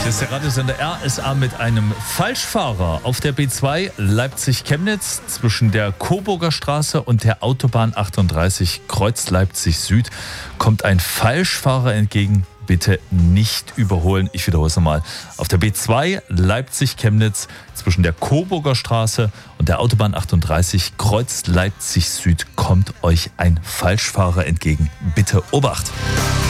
Das ist der Radiosender RSA mit einem Falschfahrer auf der B2 Leipzig-Chemnitz zwischen der Coburger Straße und der Autobahn 38 Kreuz Leipzig Süd kommt ein Falschfahrer entgegen. Bitte nicht überholen. Ich wiederhole es nochmal. Auf der B2 Leipzig-Chemnitz zwischen der Coburger Straße und der Autobahn 38 Kreuz Leipzig Süd kommt euch ein Falschfahrer entgegen. Bitte Obacht!